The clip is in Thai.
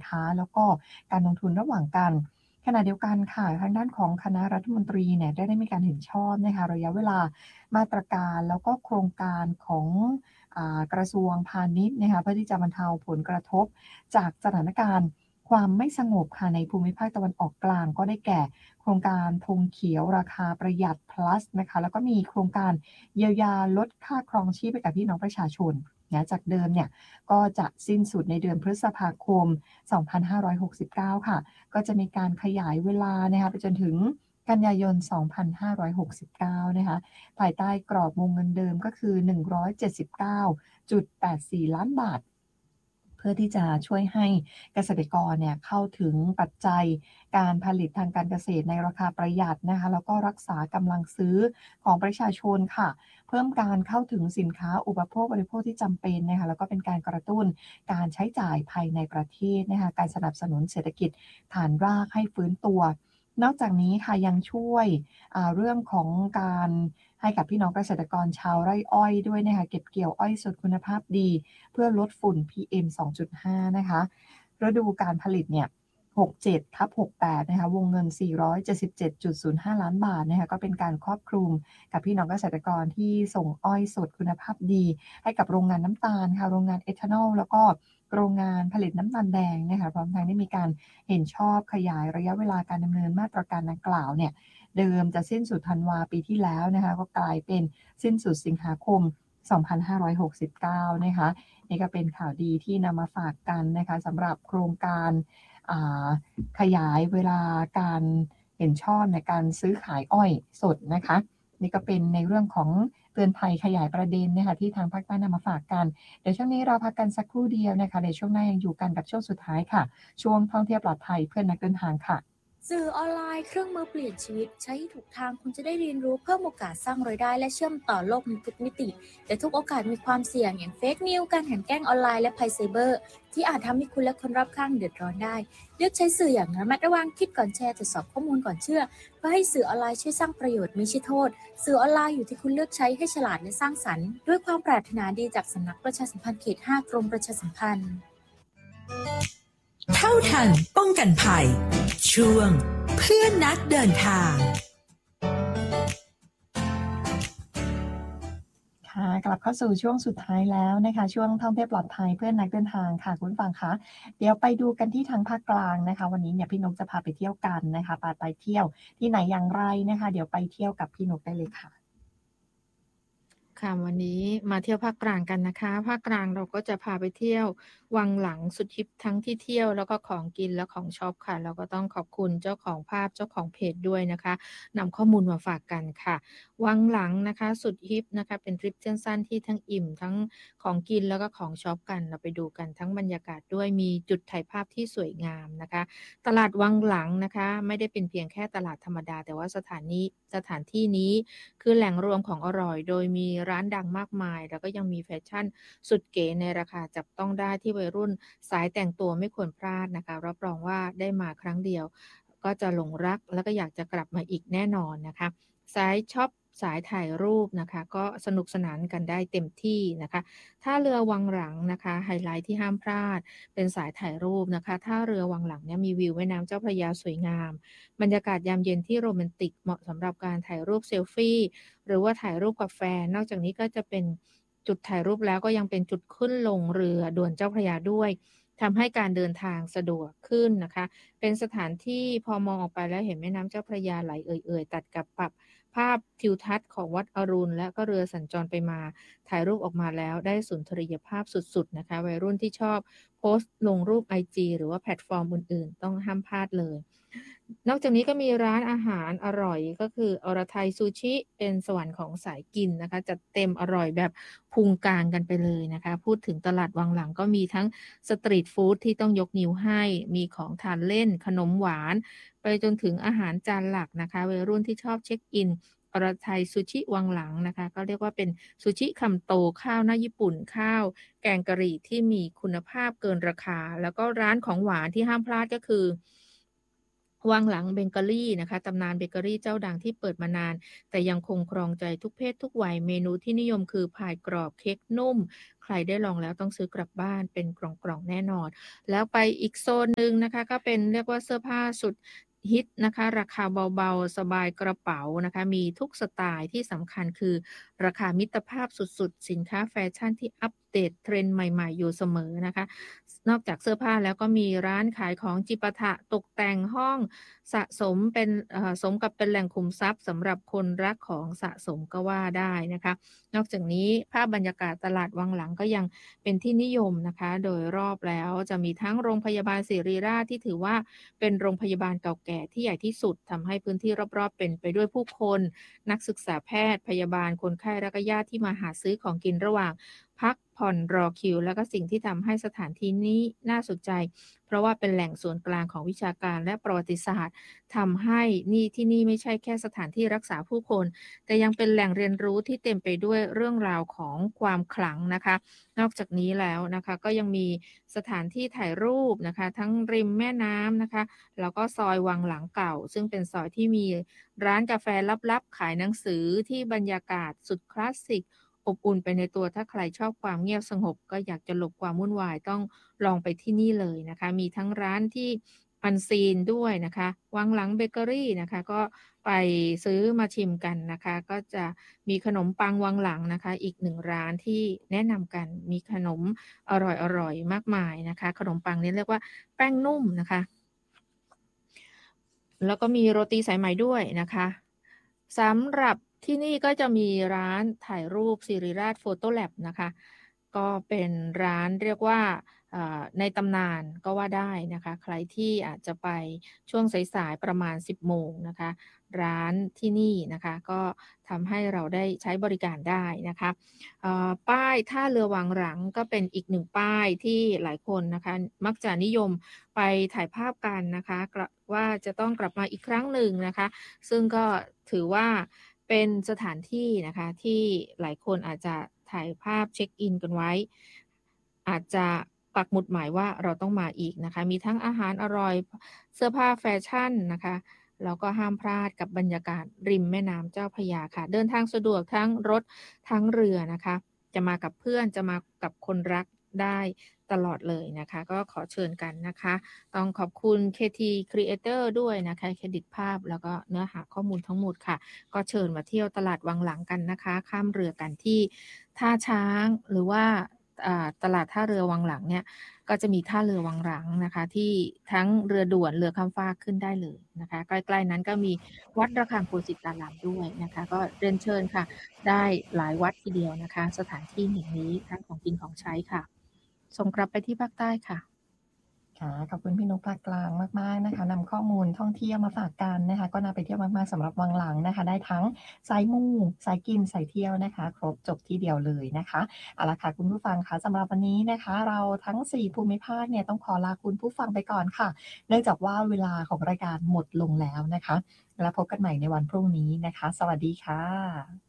ค้าแล้วก็การลงทุนระหว่างกันขณะเดียวกันค่ะทางด้านของคณะรัฐมนตรีเนี่ยได้มีการเห็นชอบนะคะระยะเวลามาตรการแล้วก็โครงการของกระทรวงพาณิชย์นะคะเพื่อที่จะบรรเทาผลกระทบจากสถานการณ์ความไม่สงบค่ะในภูมิภาคตะวันออกกลางก็ได้แก่โครงการธงเขียวราคาประหยัด plus นะคะแล้วก็มีโครงการเยียวยาลดค่าครองชีพให้กับพี่น้องประชาชนนะจากเดิมเนี่ยก็จะสิ้นสุดในเดือนพฤษภาคม 2569 ค่ะก็จะมีการขยายเวลานะคะไปจนถึงกันยายน 2569 นะคะภายใต้กรอบวงเงินเดิมก็คือ 179.84 ล้านบาทเพื่อที่จะช่วยให้เกษตรกรเนี่ยเข้าถึงปัจจัยการผลิตทางการเกษตรในราคาประหยัดนะคะแล้วก็รักษากำลังซื้อของประชาชนค่ะเพิ่มการเข้าถึงสินค้าอุปโภคบริโภคที่จำเป็นนะคะแล้วก็เป็นการกระตุ้นการใช้จ่ายภายในประเทศนะคะการสนับสนุนเศรษฐกิจฐานรากให้ฟื้นตัวนอกจากนี้ค่ะยังช่วยเรื่องของการให้กับพี่น้องเกษตรกรชาวไร่อ้อยด้วยนะคะเก็บเกี่ยวอ้อยสดคุณภาพดีเพื่อลดฝุ่น PM 2.5 นะคะฤดูการผลิตเนี่ย67/68นะคะวงเงิน 477.05 ล้านบาทนะคะก็เป็นการครอบคลุมกับพี่น้องเกษตรกรที่ส่งอ้อยสดคุณภาพดีให้กับโรงงานน้ำตาลค่ะโรงงานเอทานอลแล้วก็โรงงานผลิตน้ำตาลแดงนะคะพร้อมทั้งได้มีการเห็นชอบขยายระยะเวลาการดำเนินมาตรการดังกล่าวเนี่ยเดิมจะสิ้นสุดธันวาปีที่แล้วนะคะก็กลายเป็นสิ้นสุดสิงหาคม 2569 นะคะนี่ก็เป็นข่าวดีที่นำมาฝากกันนะคะสำหรับโครงการขยายเวลาการเห็นชอบในการซื้อขายอ้อยสดนะคะนี่ก็เป็นในเรื่องของเตือนภัยขยายประเด็นนะคะที่ทางภาคใต้นำมาฝากกันเดี๋ยวช่วงนี้เราพักกันสักครู่เดียวนะคะในช่วงหน้ายังอยู่กันกับช่วงสุดท้ายค่ะช่วงท่องเที่ยวปลอดภัยเพื่อนนักเดินทางค่ะสื่อออนไลน์เครื่องมือเปลี่ยนชีวิตใช้ถูกทางคุณจะได้เรียนรู้เพิ่มโอกาสสร้างรายได้และเชื่อมต่อโลกในทุกมิติแต่ทุกโอกาสมีความเสี่ยงอย่างเฟกนิวส์การแข่งแกล้งออนไลน์และภัยไซเบอร์ที่อาจทำให้คุณและคนรอบข้างเดือดร้อนได้เลือกใช้สื่ออย่างระมัดระวังคิดก่อนแชร์ตรวจสอบข้อมูลก่อนเชื่อเพื่อให้สื่อออนไลน์ช่วยสร้างประโยชน์ไม่ใช่โทษสื่อออนไลน์อยู่ที่คุณเลือกใช้ให้ฉลาดและสร้างสรรค์ด้วยความปรารถนาดีจากสำนักประชาสัมพันธ์เขต 5 กรมประชาสัมพันธ์เท่าทันป้องกันภัยช่วงเพื่อนนักเดินทางค่ะกลับเข้าสู่ช่วงสุดท้ายแล้วนะคะช่วงท่องเที่ยวปลอดภัยเพื่อนนักเดินทางค่ะคุณฟังคะเดี๋ยวไปดูกันที่ทางภาคกลางนะคะวันนี้เนี่ยพี่นกจะพาไปเที่ยวกันนะคะไปเที่ยวที่ไหนอย่างไรนะคะเดี๋ยวไปเที่ยวกับพี่นกได้เลยค่ะค่ะวันนี้มาเที่ยวภาคกลางกันนะคะภาคกลางเราก็จะพาไปเที่ยววังหลังสุดฮิปทั้งที่เที่ยวแล้วก็ของกินและของช็อปค่ะเราก็ต้องขอบคุณเจ้าของภาพเจ้าของเพจด้วยนะคะนำข้อมูลมาฝากกันค่ะวังหลังนะคะสุดฮิปนะคะเป็นทริปสั้นๆที่ทั้งอิ่มทั้งของกินแล้วก็ของช็อปกันเราไปดูกันทั้งบรรยากาศด้วยมีจุดถ่ายภาพที่สวยงามนะคะตลาดวังหลังนะคะไม่ได้เป็นเพียงแค่ตลาดธรรมดาแต่ว่าสถานที่นี้คือแหล่งรวมของอร่อยโดยมีร้านดังมากมายแล้วก็ยังมีแฟชั่นสุดเก๋ในราคาจับต้องได้ที่วัยรุ่นสายแต่งตัวไม่ควรพลาดนะคะรับรองว่าได้มาครั้งเดียวก็จะหลงรักแล้วก็อยากจะกลับมาอีกแน่นอนนะคะสายช็อปสายถ่ายรูปนะคะก็สนุกสนานกันได้เต็มที่นะคะท่าเรือวังหลังนะคะไฮไลท์ที่ห้ามพลาดเป็นสายถ่ายรูปนะคะท่าเรือวังหลังเนี่ยมีวิวแม่น้ำเจ้าพระยาสวยงามบรรยากาศยามเย็นที่โรแมนติกเหมาะสำหรับการถ่ายรูปเซลฟี่หรือว่าถ่ายรูปกับแฟนนอกจากนี้ก็จะเป็นจุดถ่ายรูปแล้วก็ยังเป็นจุดขึ้นลงเรือด่วนเจ้าพระยาด้วยทำให้การเดินทางสะดวกขึ้นนะคะเป็นสถานที่พอมองออกไปแล้วเห็นแม่น้ำเจ้าพระยาไหลเอ่ยๆตัดกับภาพทิวทัศน์ของวัดอรุณและก็เรือสัญจรไปมาถ่ายรูปออกมาแล้วได้สุนทรียภาพสุดๆนะคะวัยรุ่นที่ชอบโพสต์ลงรูป IG หรือว่าแพลตฟอร์มอื่นๆต้องห้ามพลาดเลยนอกจากนี้ก็มีร้านอาหารอร่อยก็คืออรไทยซูชิเป็นสวรรค์ของสายกินนะคะจัดเต็มอร่อยแบบพุงกลางกันไปเลยนะคะพูดถึงตลาดวังหลังก็มีทั้งสตรีทฟู้ดที่ต้องยกนิ้วให้มีของทานเล่นขนมหวานไปจนถึงอาหารจานหลักนะคะวัยรุ่นที่ชอบเช็คอินอรไทยซูชิวังหลังนะคะก็เรียกว่าเป็นซูชิคำโตข้าวหน้าญี่ปุ่นข้าวแกงกะหรี่ที่มีคุณภาพเกินราคาแล้วก็ร้านของหวานที่ห้ามพลาดก็คือวังหลังเบเกอรี่นะคะตำนานเบเกอรี่เจ้าดังที่เปิดมานานแต่ยังคงครองใจทุกเพศทุกวัยเมนูที่นิยมคือพายกรอบเค้กนุ่มใครได้ลองแล้วต้องซื้อกลับบ้านเป็นกล่องๆแน่นอนแล้วไปอีกโซนหนึ่งนะคะก็เป็นเรียกว่าเสื้อผ้าสุดฮิตนะคะราคาเบาๆสบายกระเป๋านะคะมีทุกสไตล์ที่สำคัญคือราคามิตรภาพสุดๆสินค้าแฟชั่นที่อัปเดตเทรนด์ใหม่ๆอยู่เสมอนะคะนอกจากเสื้อผ้าแล้วก็มีร้านขายของจิปาถะตกแต่งห้องสะสมเป็นสมกับเป็นแหล่งขุมทรัพย์สำหรับคนรักของสะสมก็ว่าได้นะคะนอกจากนี้ภาพบรรยากาศตลาดวังหลังก็ยังเป็นที่นิยมนะคะโดยรอบแล้วจะมีทั้งโรงพยาบาลศิริราชที่ถือว่าเป็นโรงพยาบาลเก่าแก่ที่ใหญ่ที่สุดทำให้พื้นที่รอบๆเป็นไปด้วยผู้คนนักศึกษาแพทย์พยาบาลคนไข้และก็ญาติที่มาหาซื้อของกินระหว่างพักผ่อนรอคิวแล้วก็สิ่งที่ทำให้สถานที่นี้น่าสนใจเพราะว่าเป็นแหล่งศูนย์กลางของวิชาการและประวัติศาสตร์ทำให้ที่นี่ไม่ใช่แค่สถานที่รักษาผู้คนแต่ยังเป็นแหล่งเรียนรู้ที่เต็มไปด้วยเรื่องราวของความขลังนะคะนอกจากนี้แล้วนะคะก็ยังมีสถานที่ถ่ายรูปนะคะทั้งริมแม่น้ำนะคะแล้วก็ซอยวังหลังเก่าซึ่งเป็นซอยที่มีร้านกาแฟลับๆขายหนังสือที่บรรยากาศสุดคลาสสิกอบอุ่นไปในตัวถ้าใครชอบความเงียบสงบก็อยากจะหลบความวุ่นวายต้องลองไปที่นี่เลยนะคะมีทั้งร้านที่อันซีนด้วยนะคะวังหลังเบเกอรี่นะคะก็ไปซื้อมาชิมกันนะคะก็จะมีขนมปังวังหลังนะคะอีกหนึ่งร้านที่แนะนำกันมีขนมอร่อยๆมากมายนะคะขนมปังนี้เรียกว่าแป้งนุ่มนะคะแล้วก็มีโรตีสายไหมด้วยนะคะสำหรับที่นี่ก็จะมีร้านถ่ายรูปศิริราชโฟโต้แลบนะคะก็เป็นร้านเรียกว่าในตำนานก็ว่าได้นะคะใครที่อาจจะไปช่วงสายๆประมาณ10โมงนะคะร้านที่นี่นะคะก็ทำให้เราได้ใช้บริการได้นะคะป้ายท่าเรือวังหลังก็เป็นอีกหนึ่งป้ายที่หลายคนนะคะมักจะนิยมไปถ่ายภาพกันนะคะว่าจะต้องกลับมาอีกครั้งหนึ่งนะคะซึ่งก็ถือว่าเป็นสถานที่นะคะที่หลายคนอาจจะถ่ายภาพเช็คอินกันไว้อาจจะปักหมุดหมายว่าเราต้องมาอีกนะคะมีทั้งอาหารอร่อยเสื้อผ้าแฟชั่นนะคะแล้วก็ห้ามพลาดกับบรรยากาศริมแม่น้ำเจ้าพระยาค่ะเดินทางสะดวกทั้งรถทั้งเรือนะคะจะมากับเพื่อนจะมากับคนรักได้ตลอดเลยนะคะก็ขอเชิญกันนะคะต้องขอบคุณ KT Creator ด้วยนะคะเครดิตภาพแล้วก็เนื้อหาข้อมูลทั้งหมดค่ะก็เชิญมาเที่ยวตลาดวังหลังกันนะคะข้ามเรือกันที่ท่าช้างหรือว่าตลาดท่าเรือวังหลังเนี่ยก็จะมีท่าเรือวังหลังนะคะที่ทั้งเรือด่วนเรือข้ามฟากขึ้นได้เลยนะคะใกล้ๆนั้นก็มีวัดระฆังโคสิตารามด้วยนะคะก็เรียนเชิญค่ะได้หลายวัดทีเดียวนะคะสถานที่แห่งนี้ทั้งของกินของใช้ค่ะส่งกลับไปที่ภาคใต้ค่ะค่ะขอบคุณพี่นกภาคกลางมากๆนะคะนำข้อมูลท่องเที่ยวมาฝากกันนะคะก็น่าไปเที่ยวมากๆสำหรับวังหลังนะคะได้ทั้งสายมูสายกินสายเที่ยวนะคะครบจบที่เดียวเลยนะคะเอาละค่ะคุณผู้ฟังคะสำหรับวันนี้นะคะเราทั้ง4ภูมิภาคเนี่ยต้องขอลาคุณผู้ฟังไปก่อนค่ะเนื่องจากว่าเวลาของรายการหมดลงแล้วนะคะแล้วพบกันใหม่ในวันพรุ่งนี้นะคะสวัสดีค่ะ